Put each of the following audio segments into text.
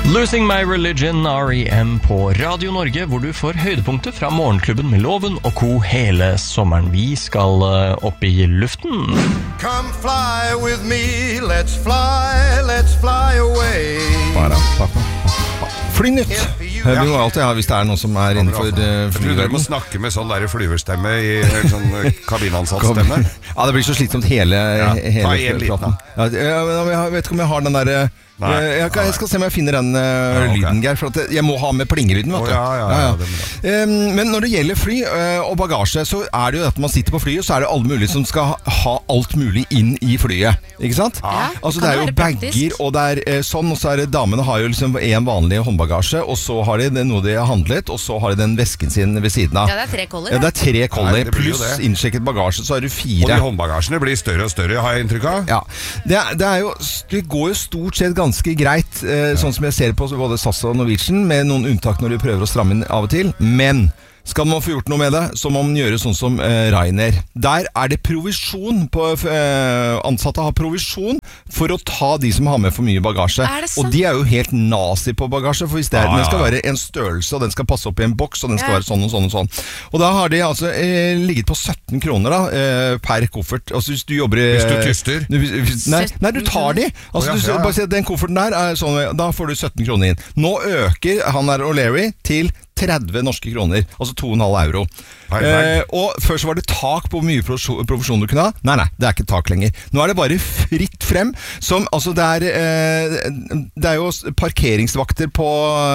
Losing My Religion, R.E.M. på Radio Norge, hvor du får høydepunkter fra Morgenklubben med Loven og Co. hele sommeren. Vi skal opp i luften. Come fly with me, let's fly away. Flynytt hører vi jo alltid hvis det noen som innenfor flyverden. Du må snakke med sånn der flyverstemme i sånn kabinansattstemme. Ja, det blir så slitsomt hele praten. Jeg vet ikke om jeg har den der... Jeg skal se om jeg finner den lyden, Geir, for at jeg må ha med plingelyden, vet du. Ja. Men når det gjelder fly og bagasje, så det jo at man sitter på flyet, så det alle mulige som skal ha alt mulig inn i flyet, ikke sant? Ja, altså det jo bagger, og det sånn, og så det damene har jo liksom en vanlig håndbagasje, og så har de noe de har handlet, og så har de den vesken sin ved siden av. Ja, det 3 koller. Ja, det 3 koller, pluss innsjekket bagasje, så har du 4. Og de håndbagasjene blir større og større, har jeg inntrykk av. Ja, det går jo stort sett ganske greit, sånn som jeg ser på både SAS og Norwegian, med noen unntak når du prøver å stramme inn av og til, men skal man få gjort noe med det, så må man gjøre sånn som Ryanair. Der det provisjon på ansatte har provisjon for å ta de som har med for mye bagasje. Og de jo helt nazi på bagasje, for hvis den skal være en størrelse, og den skal passe opp i en boks, og den skal være sånn og sånn og sånn. Og da har de altså ligget på 17 kroner da, per koffert. Altså hvis du jobber Hvis du tyster? Nei, du tar de. Altså du bare sier at den kofferten der sånn, da får du 17 kroner inn. Nå øker han O'Leary til 30 norske kroner, altså 2,5 euro. Og før så var det tak på hvor mye provisjon du kunne ha. Nei, det ikke tak lenger. Nå det bare fritt frem, som, altså det jo parkeringsvakter på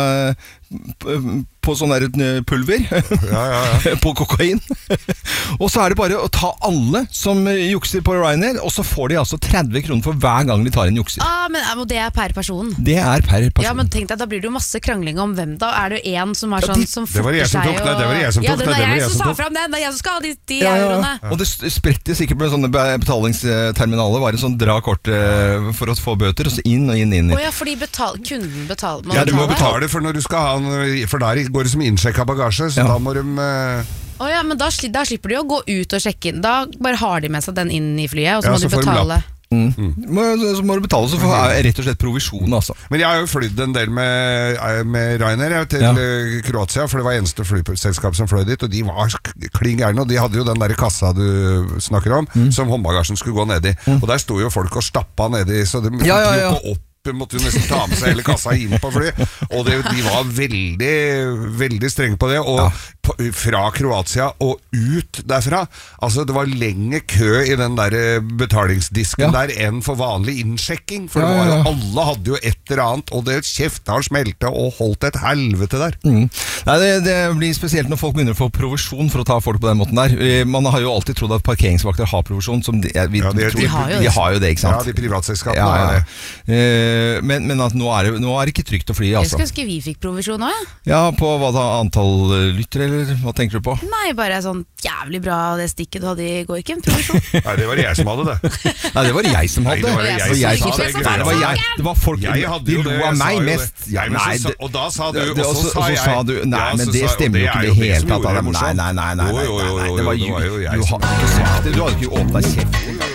sånn der pulver på kokain og så det bare å ta alle som jukser på Ryanair, og så får de altså 30 kroner for hver gang de tar en jukser. Men det per person? Det per person. Ja, men tenk deg, da blir det jo masse krangling om hvem da. Det jo en som har sånn som det var jeg som tok det, det var jeg som tok det. Ja, det var jeg som sa frem den, det jeg som skal ha de euroene. Og det spretter sikkert med sånne betalingsterminaler, bare sånn dra kort for å få bøter, og så inn. Åja, fordi kunden betaler. Ja, du må betale for når du skal ha for der går det som innsjekket bagasje, så da må de... Åja, men da slipper de å gå ut og sjekke inn. Da bare har de med seg den inn i flyet, og så må de betale. Så må du betale, så får rett og slett provisjon, altså. Men jeg har jo flydd en del med Ryanair til Kroatia, for det var eneste flyselskap som fløy dit, og de var kling gærne, og de hadde jo den der kassa du snakker om, som håndbagasjen skulle gå ned i. Og der stod jo folk og stappa ned i, så de måtte jo nesten ta med seg hele kassa inn på fly, og de var veldig strenge på det, og fra Kroatia og ut derfra, altså det var lenge kø i den der betalingsdisken der enn for vanlig innsjekking, for det var jo, alle hadde jo et eller annet, og det kjefta og smelte og holdt et helvete der. Nei, det blir spesielt når folk begynner å få provisjon for å ta folk på den måten der. Man har jo alltid trodd at parkeringsvakter har provisjon, som de har jo det, ikke sant? Ja, de privatselskapene har det. Men at nå det ikke trygt å fly, altså. Jeg skulle vi fikk provisjon også, Ja, på hva da, antall lytter, eller hva tenker du på? Nei, bare sånn jævlig bra det stikket du hadde i går, ikke en provisjon. Nei, det var jeg som hadde det. Nei, det var jeg som hadde det. Det var folk, de lo av meg mest. Og da sa du, og så sa jeg. Nei, men det stemmer jo ikke det hele tatt. Nei, det var jo jeg. Du hadde ikke åpnet kjeft.